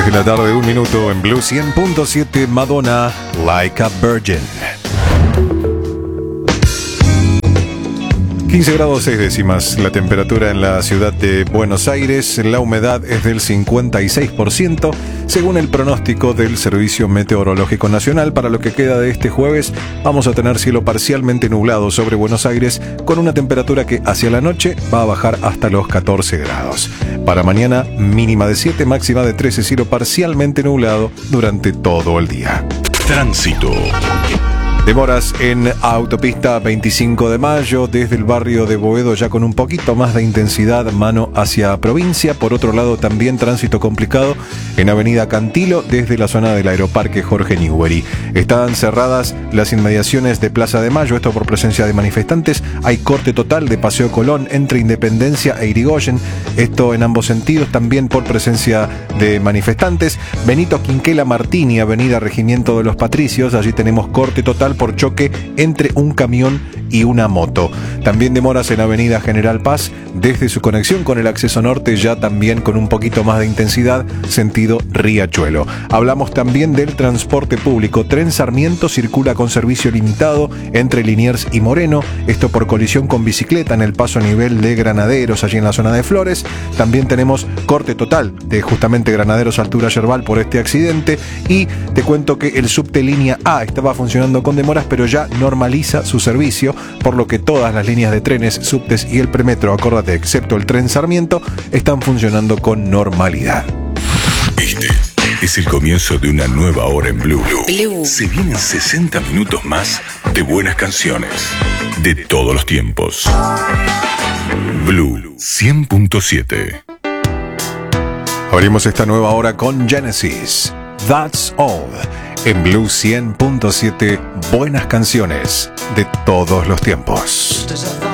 6 de la tarde, 1 minuto en Blue 100.7, Madonna, Like a Virgin. 15 grados 6 décimas la temperatura en la ciudad de Buenos Aires. La humedad es del 56%, según el pronóstico del Servicio Meteorológico Nacional. Para lo que queda de este jueves, vamos a tener cielo parcialmente nublado sobre Buenos Aires, con una temperatura que hacia la noche va a bajar hasta los 14 grados. Para mañana, mínima de 7, máxima de 13, cielo parcialmente nublado durante todo el día. Tránsito. Demoras en autopista 25 de Mayo, desde el barrio de Boedo, ya con un poquito más de intensidad, mano hacia provincia. Por otro lado, también tránsito complicado en avenida Cantilo, desde la zona del Aeroparque Jorge Newbery. Están cerradas las inmediaciones de Plaza de Mayo, esto por presencia de manifestantes. Hay corte total de Paseo Colón entre Independencia e Irigoyen, esto en ambos sentidos, también por presencia de manifestantes. Benito Quinquela Martini, avenida Regimiento de los Patricios, allí tenemos corte total por choque entre un camión y una moto. También demoras en avenida General Paz, desde su conexión con el acceso norte, ya también con un poquito más de intensidad, sentido Riachuelo. Hablamos también del transporte público. Tren Sarmiento circula con servicio limitado entre Liniers y Moreno, esto por colisión con bicicleta en el paso a nivel de Granaderos, allí en la zona de Flores. También tenemos corte total de justamente Granaderos altura Yerbal por este accidente. Y te cuento que el subte línea A estaba funcionando con demoras, pero ya normaliza su servicio, por lo que todas las líneas de trenes, subtes y el premetro, acordate, excepto el tren Sarmiento, están funcionando con normalidad. Este es el comienzo de una nueva hora en Blue. Se vienen 60 minutos más de buenas canciones de todos los tiempos. Blue 100.7. Abrimos esta nueva hora con Genesis, That's All. En Blue 100.7, buenas canciones de todos los tiempos.